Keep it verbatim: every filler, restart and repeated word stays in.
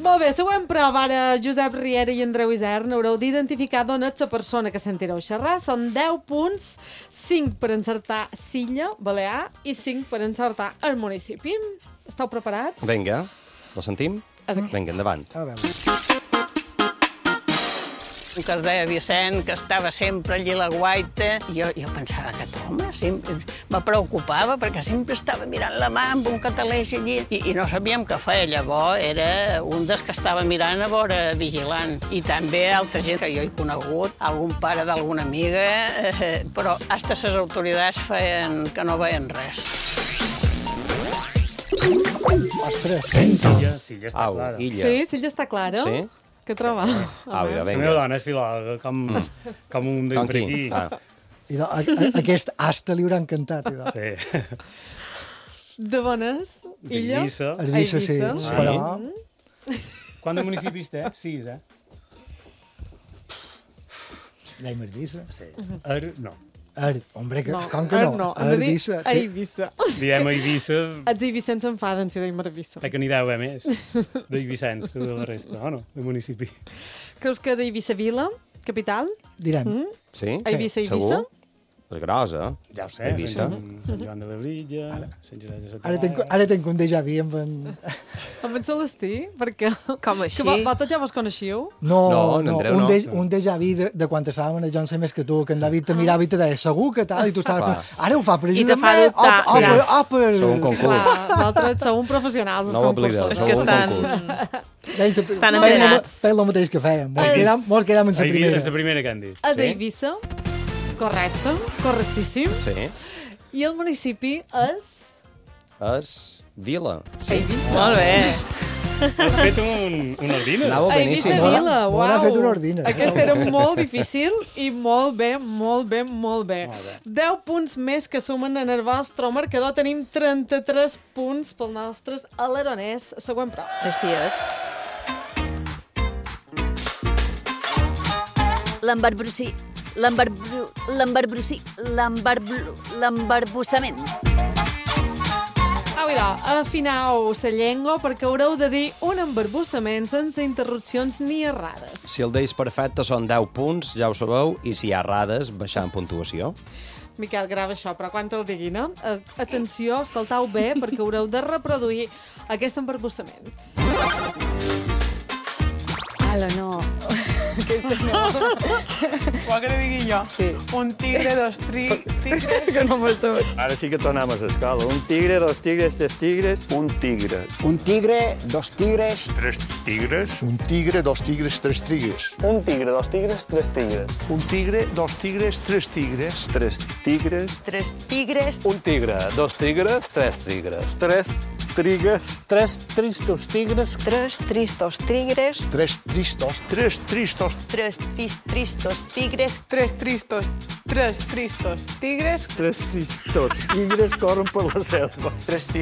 Molt bé, següent prova. Ara Josep Riera i Andreu Isern haureu d'identificar d'on és la persona que sentireu xerrar. Són deu punts, cinc per encertar Silla, Balear, i cinc per encertar el municipi. Esteu preparats? Vinga, la sentim? Vinga, endavant. A veure. Que es deia Vicent, que estava sempre allí a la guaita. Jo, jo pensava que aquest home sempre me preocupava perquè sempre estava mirant la mà amb un cataleix allí i, i no sabíem què feia. Llavors era un dels que estava mirant a veure vigilant. I també altra gent que jo he conegut, algun pare d'alguna amiga, eh, però fins les autoritats feien que no veien res. Ostres. Silla, Silla està Au, clara. Illa. Sí, Silla està clara. Sí? Què troba? Au, La vinga. meva dona és filòloga, com, com un Com qui? d'imprequí. Ah. I do, a, a, aquest asta li haurà encantat. I Sí. De bones? Illa? Eivissa. Eivissa, sí. Eivissa. Però... Quants municipis té? Sis, eh? Dèiem Eivissa. Sí. Er, no. Er, hombre, que, No, com que no? no, hem de dir Eivissa. a Eivissa. Diem Eivissa, Els eivissens s'enfaden si deim Eivissa. perquè n'hi deu haver més d'Eivissens que de la resta, o no? De municipi. Creus que és Eivissa Vila, capital? Direm. Sí? Eivissa, Eivissa? Segur? És grossa. Ja ho sé, Eivissa. Sant, Sant Joan de l'Abrilla, Sant Josep de Ara tenc, Sotavara... ara tenc un déjà vu amb en... Amb en Celestí? Per què? Com així? Que vo- vosaltres ja vos coneixíeu? No, No, no, en Andreu un, no. de, un déjà vu de, de quan estàvem a Jo en sé més que tu, que en David te mirava i te deia segur que tal, i tu estaves... Clar. Com, ara ho fa per I te fa ajuda-me, dubtar, op, op, sí. op, op, Sou un concurs. Clar, vosaltres sou un professionals, els No ho oblideu, concursos. És sou que un estan... concurs. Estan envenenats. Feien el mateix que fèiem. Mos És- quedam, mos quedam en la Eivissa, primera. en la primera que han dit. És Sí? Eivissa. Correcte, correctíssim. Sí. I el municipi és... És Vila. Sí. Eivissa. Molt bé. Has fet un, un ordine? Anàveu Eivissa beníssim. M'ho ha- Vila, m'ho ha uau. fet una ordina. Aquest era molt difícil i molt bé, molt bé, molt bé. Molt bé. deu punts més que sumen en el vostre marcador. Tenim trenta-tres punts pel nostres aleroners. Següent prova. Així és. L'embarbrossi... L'embarbru... L'embarbrossi... L'embarbru... L'embarbussament. Au, idò, afinau la llengua perquè haureu de dir un embarbussament sense interrupcions ni errades. Si el deis perfecte són deu punts, ja ho sabeu, i si hi ha errades, baixant puntuació. Miquel, grava això, però quan te'l diguin, eh? Atenció, escoltau bé, perquè haureu de reproduir aquest embarbussament. Ala, no. Vol que li digui jo? Sí. Un tigre, dos tri... tigres... Que no m'ho surt. Ara sí que tornem a l'escola. Un tigre, dos tigres, tres tigres, un tigre. Un tigre, dos tigres... Tres tigres. Un tigre, dos tigres, tres tigres. Un tigre, dos tigres, tres tigres. Un tigre, dos tigres, tres tigres. Tres tigres. Tres tigres. Un tigre, dos tigres, tres tigres. Tres trigues. Tres tristos tigres... Tres tristos tigres... Tres tristos. Tres tristos. Tres tis- tristos tigres. Tres tristos, tres tristos tigres Tres tristos tigres corren per la selva. Tres